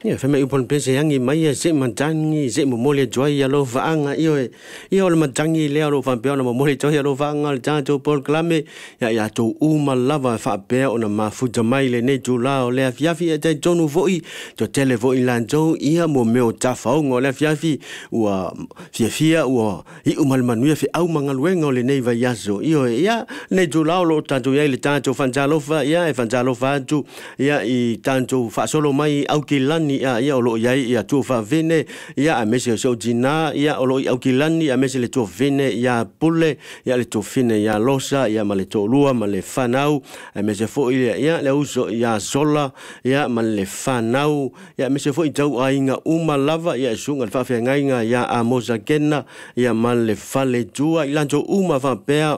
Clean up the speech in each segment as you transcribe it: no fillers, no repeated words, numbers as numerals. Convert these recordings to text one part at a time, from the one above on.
Ia fema upon pese yangi mai se mantangi se momole joy lo vaanga io le mantangi le lo van peona momole joy lo vaanga le tanto Paul Kalame ya to uma lava fa pe ona mafuta mai le ne jula o le afiafi e te tonu voi to tele voi lanjo ia mo meo tafaunga le afiafi ua fiafia ua i umal manuia fi au mangaluenga o le nei vai yaso ia ne jula lo tanto ia le tanto fanjalofa ia e fanjalofa atu ia i tanto fa solo mai au kilani ia o lo iai ia tu fa vene ia a mese so jina ia o lo au kilani a mese le tu vene ia pule ia le tu fine ia losa ia ma le to lua ma le fanau a mese fo ia le uso ia sola ia ma le fanau ia mese fo i tau ainga uma lava ia sunga fa fe ngainga ia a mosa kena ia ma le fale tua i lanjo uma fa pea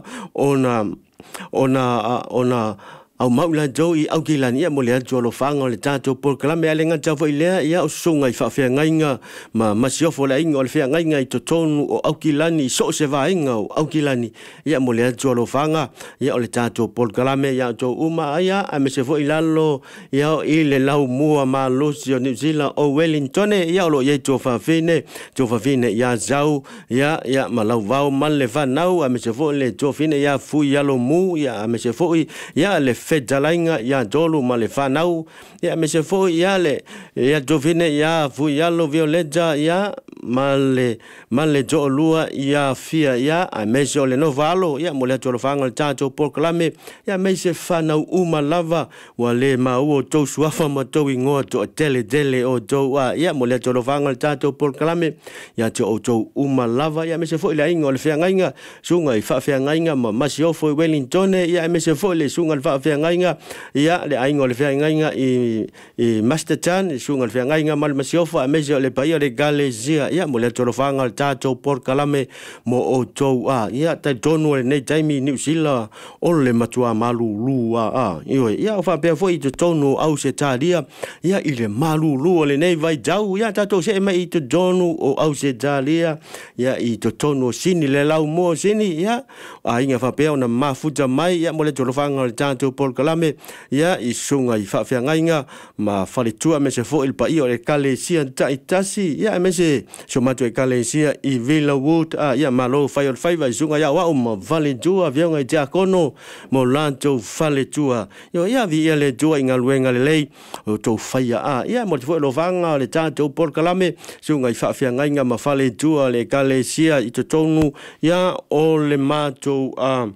ona au maula joi au kilani ia mo le atu lo fanga le tato Paul Kalame ale ngata foi lea ia o sunga i fa fe ngainga ma masiofo la inga o le fe ngainga i totonu o au kilani so se va inga o au kilani ia mo le atu lo fanga ia o le tato Paul Kalame ia to uma ia a me se foi lalo ia o ile lau mua ma losi o New Zealand o Wellington ia o lo ia to fa fine ia zau ia ma lau vau mal le vanau a me se foi le to fine ia fu ia lo mu ia a me se foi ia le fedalainga ia dolu ma le fanau ia me se fo ia le ia dovine ia fu ia lo violeta ia ma le jolua ia fia ia a me se le novalo ia mo le tolo fanga le tato Paul Kalame ia me se fanau uma lava wa le ma o to suafa ma to ingo to tele o to ia mo le tolo fanga le tato Paul Kalame ia to uma lava ia me se fo le ingo le fia ngainga sunga i fa fia ngainga ma masiofo Wellington ia me se fo le sunga le fa ngainga ia le aingo le fea ngainga i Master Chan sunga le fea ngainga mal masiofa mejo le paia le Galesia ia mo le torofanga le tato Paul Kalame mo o tou ia tai tonu le nei taimi New Zealand o le matua malulu ia o fa pe foi to tonu au se talia ia i le malulu le nei vai jau ia tato se mai to tonu o au se talia ia i to tonu sini le lau mo sini ia inga fa pe ona mafuta mai ia mo le torofanga le tato Paul Kalame ia i sunga i fa ngainga ma falitua me se fo il pai o le Kalesia taitasi ia me se so mato e Kalesia i Villawood ia malo fai o fai vai sunga ia wa ma valitua vionga i Diakono mo lanto falitua ia vi ele tua inga luenga le lei o to fai ia mo fo lo vanga le tato Paul Kalame sunga i fa ngainga ma falitua le Kalesia i tonu ia o le mato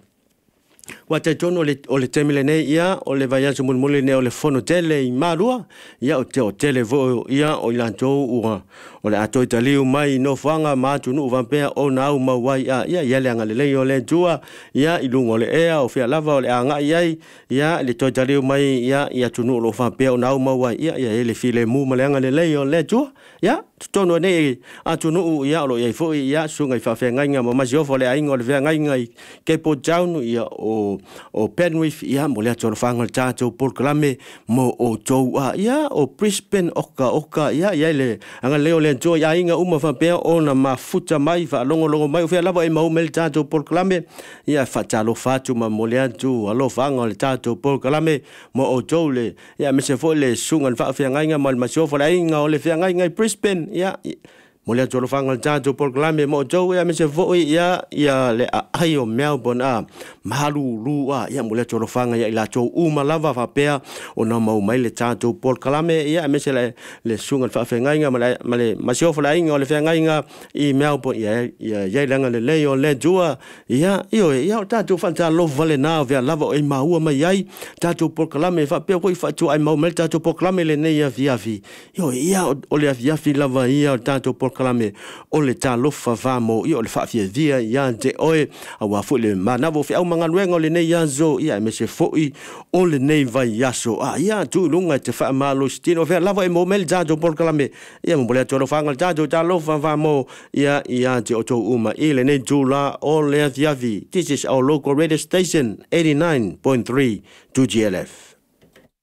wa te tono o le temile nei ia o le vaiaso mulmule nei o le fono tele i marua ia o tele vo ia o lantou o le ato italiu mai no fanga matu no vampea o na au mawai ia le anga le o le tua ia i lungo le ea o fia lava o le anga ia le to italiu mai ia tunu lo vampea o na au mawai ia le file mu ma le anga le o le tua ia tono nei atunu ia lo ia fo ia sunga i fa ngainga ma masiofo le aingo le fia ngainga i Cape Town ia o Penrith ia mo le ato fanga le tato Paul Kalame mo o tou ia o Brisbane oka ia le anga leo le jo ia inga uma fa pe ona mafuta mai fa longo mai o fia lava e mau mel tato Paul Kalame ia fa talo fatu ma mo le atu alo fanga le tato Paul Kalame mo o tou le ia me se fo le sunga fa fia ngainga mal masiofo le inga o le fia ngainga i Brisbane ia mo le tolo fanga tato Paul Kalame mo jo ia me se vo ia le ai o Melbourne malu lu ia mo le tolo fanga ia la to uma lava fa pea o na mau mai le tato Paul Kalame ia me se le sunga fa fengainga ma le masiofo la inga o le fengainga i Melbourne ia langa le leo le jua ia tato fanta lo vale na via lava o maua mai ai tato Paul Kalame fa pea ko fa tu ai mau mai tato Paul Kalame le nei viafi ia o le viafi lava ia tato Paul Kalame o le talofa vamo i o le fafia via ia te oe a wafu le manavo fi au manga luenga o le nei yazo ia me se foi o le nei vai yaso ia tu lunga te fa malo stino fe lava e momel jajo Paul Kalame ia mo le tolo fanga jajo talofa vamo ia te oto uma i le nei jula o le aviavi. This is our local radio station 89.3 2GLF.